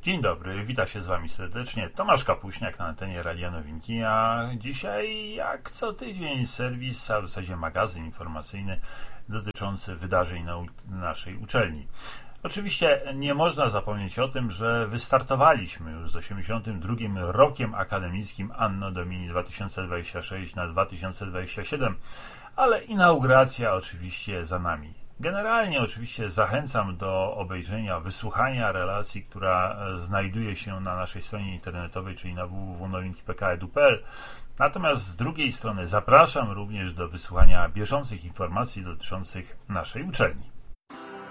Dzień dobry, witam się z Wami serdecznie. Tomasz Kapuśniak na antenie Radia Nowinki, a dzisiaj jak co tydzień serwis, a w zasadzie magazyn informacyjny dotyczący wydarzeń na naszej uczelni. Oczywiście nie można zapomnieć o tym, że wystartowaliśmy już z 82. rokiem akademickim Anno Domini 2026 na 2027, ale inauguracja oczywiście za nami. Generalnie oczywiście zachęcam do obejrzenia, wysłuchania relacji, która znajduje się na naszej stronie internetowej, czyli na www.nowinki.pk.edu.pl. Natomiast z drugiej strony zapraszam również do wysłuchania bieżących informacji dotyczących naszej uczelni.